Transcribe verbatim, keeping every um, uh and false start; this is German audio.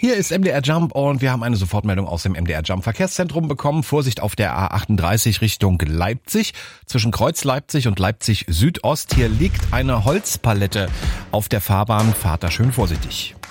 Hier ist M D R Jump und wir haben eine Sofortmeldung aus dem M D R Jump Verkehrszentrum bekommen. Vorsicht auf der A achtunddreißig Richtung Leipzig. Zwischen Kreuz Leipzig und Leipzig Südost. Hier liegt eine Holzpalette auf der Fahrbahn. Fahrt da schön vorsichtig.